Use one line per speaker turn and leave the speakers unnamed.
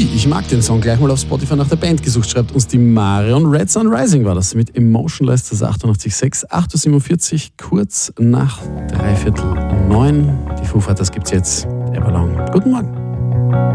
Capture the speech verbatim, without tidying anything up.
Ui, ich mag den Song. Gleich mal auf Spotify nach der Band gesucht. Schreibt uns die Marion. Red Sun Rising war das mit Emotionless, das achtundachtzig Komma sechs, acht Uhr siebenundvierzig, kurz nach dreiviertel neun. Die Foo Fighters gibt's jetzt. Everlong. Guten Morgen.